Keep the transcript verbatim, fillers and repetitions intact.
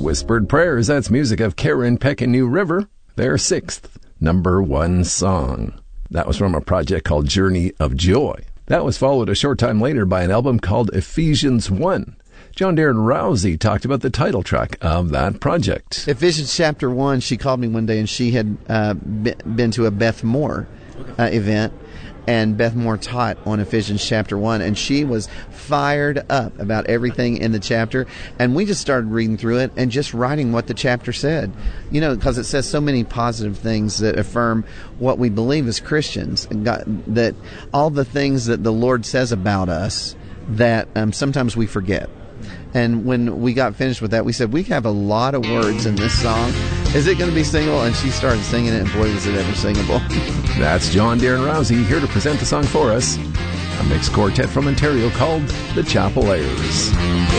Whispered Prayers, that's music of Karen Peck and New River, their sixth number one song. That was from a project called Journey of Joy. That was followed a short time later by an album called Ephesians one. John Darren Rousey talked about the title track of that project. Ephesians chapter one, she called me one day and she had uh, been to a Beth Moore uh, event. And Beth Moore taught on Ephesians chapter one, and she was fired up about everything in the chapter. And we just started reading through it and just writing what the chapter said. You know, because it says so many positive things that affirm what we believe as Christians. And God, that all the things that the Lord says about us that um, sometimes we forget. And when we got finished with that, we said, we have a lot of words in this song. Is it going to be singable? And she started singing it, and boy, was it ever singable. That's John Darren Rousey here to present the song for us. A mixed quartet from Ontario called the Chapel Airs.